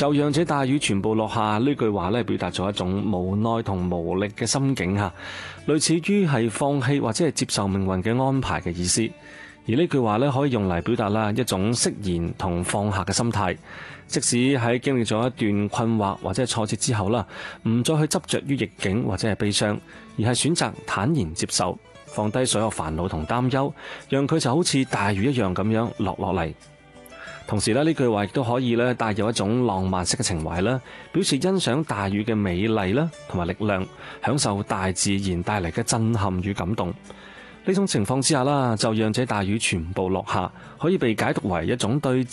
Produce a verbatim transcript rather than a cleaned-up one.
就讓這大雨全部落下呢句話咧，表達咗一種無奈同無力嘅心境嚇，類似於係放棄或者係接受命運嘅安排嘅意思。而呢句話咧，可以用嚟表達啦一種釋然同放下嘅心態。即使喺經歷咗一段困惑或者係挫折之後啦，唔再去執着於逆境或者係悲傷，而係選擇坦然接受，放低所有煩惱同擔憂，讓佢就好似大雨一樣咁樣落落嚟。同時咧，呢句話亦都可以咧帶有一種浪漫式嘅情懷啦，表示欣賞大雨嘅美麗啦，同埋力量，享受大自然帶嚟嘅震撼與感動。呢種情況之下啦，就讓這大雨全部落下，可以被解讀為一種對